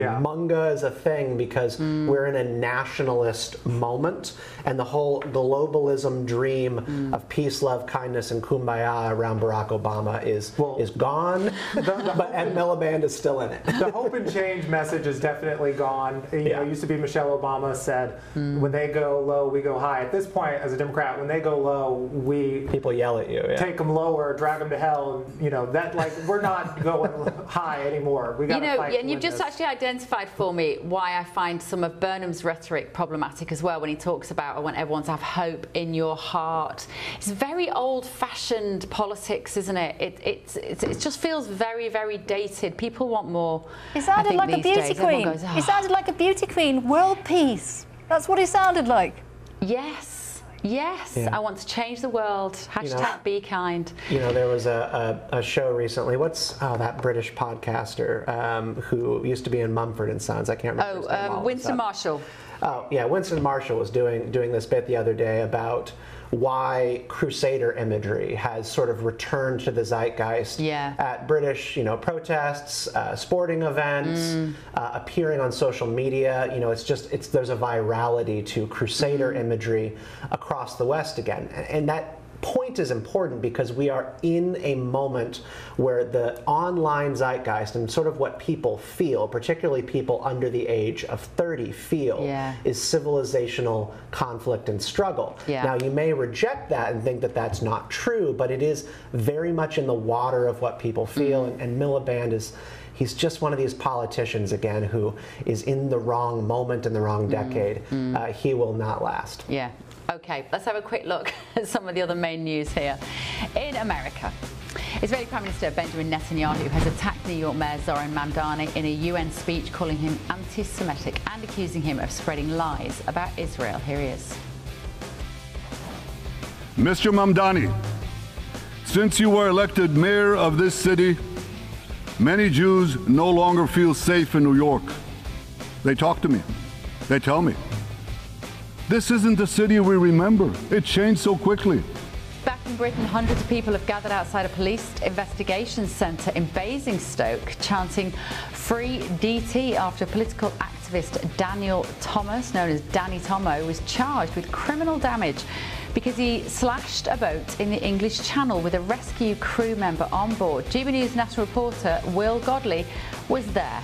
Munga is a thing because we're in a nationalist moment, and the whole globalism dream of peace, love, kindness, and kumbaya around Barack Obama is gone, and Miliband is still in it. The hope and change message is definitely gone. You know, it used to be Michelle Obama said, when they go low, we go high. At this point, as a Democrat, when they go low, people yell at you, take them lower, drag them to hell. You know, that we're not going high anymore. We got to fight. And you've just actually identified for me why I find some of Burnham's rhetoric problematic as well, when he talks about, I want everyone to have hope in your heart. It's very old-fashioned politics, isn't it? It just feels very, very dated. People want more. He sounded like a beauty queen. He sounded like a beauty queen. World peace. That's what he sounded like. Yes. Yes, I want to change the world. Hashtag be kind. You know, there was a show recently. What's that British podcaster who used to be in Mumford & Sons? I can't remember his name. Winston Marshall. Oh, yeah, Winston Marshall was doing this bit the other day about why Crusader imagery has sort of returned to the zeitgeist at British, protests, sporting events, appearing on social media. You know, there's a virality to Crusader imagery across the West again, and that point is important because we are in a moment where the online zeitgeist and sort of what people feel, particularly people under the age of 30 feel, is civilizational conflict and struggle. Now, you may reject that and think that that's not true, but it is very much in the water of what people feel, and Miliband he's just one of these politicians, again, who is in the wrong moment in the wrong decade. He will not last. Okay, let's have a quick look at some of the other main news here. In America, Israeli Prime Minister Benjamin Netanyahu has attacked New York Mayor Zoran Mamdani in a UN speech, calling him anti-Semitic and accusing him of spreading lies about Israel. Here he is. Mr. Mamdani, since you were elected mayor of this city, many Jews no longer feel safe in New York. They talk to me. They tell me. This isn't the city we remember. It changed so quickly. Back in Britain, hundreds of people have gathered outside a police investigation centre in Basingstoke, chanting "Free DT" after political activist Daniel Thomas, known as Danny Tomo, was charged with criminal damage because he slashed a boat in the English Channel with a rescue crew member on board. GB News national reporter Will Godley was there.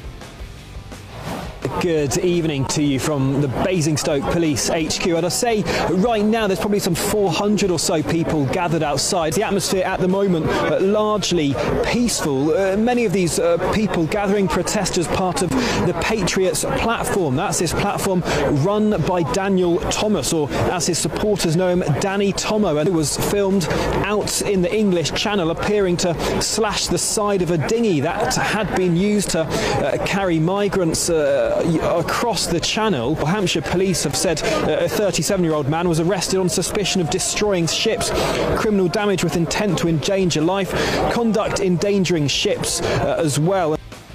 Good evening to you from the Basingstoke Police HQ. And I say right now there's probably some 400 or so people gathered outside. The atmosphere at the moment largely peaceful. Many of these people gathering protest as part of the Patriots platform. That's this platform run by Daniel Thomas, or as his supporters know him, Danny Tomo, and it was filmed out in the English Channel appearing to slash the side of a dinghy that had been used to carry migrants across the Channel. Hampshire police have said a 37-year-old man was arrested on suspicion of destroying ships, criminal damage with intent to endanger life, conduct endangering ships as well.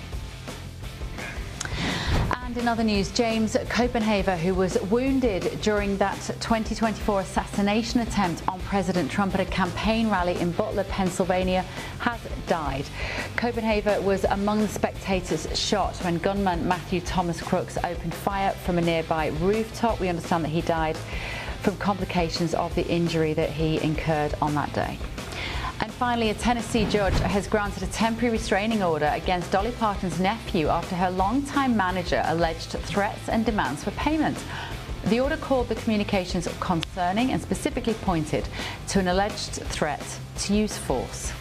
In other news, James Copenhaver, who was wounded during that 2024 assassination attempt on President Trump at a campaign rally in Butler, Pennsylvania, has died. Copenhaver was among the spectators shot when gunman Matthew Thomas Crooks opened fire from a nearby rooftop. We understand that he died from complications of the injury that he incurred on that day. And finally, a Tennessee judge has granted a temporary restraining order against Dolly Parton's nephew after her longtime manager alleged threats and demands for payment. The order called the communications concerning and specifically pointed to an alleged threat to use force.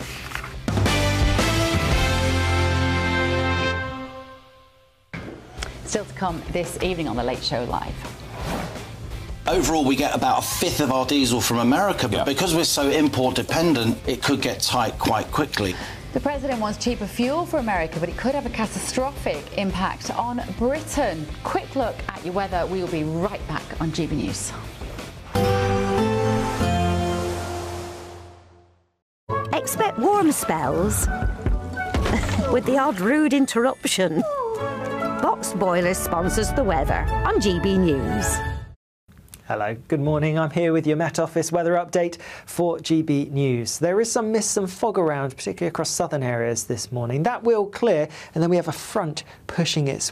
Still to come this evening on The Late Show Live. Overall, we get about a fifth of our diesel from America, but because we're so import dependent, it could get tight quite quickly. The president wants cheaper fuel for America, but it could have a catastrophic impact on Britain. Quick look at your weather. We will be right back on GB News. Expect warm spells with the odd rude interruption. Box Boilers sponsors the weather on GB News. Hello, good morning. I'm here with your Met Office weather update for GB News. There is some mist and fog around, particularly across southern areas this morning. That will clear, and then we have a front pushing its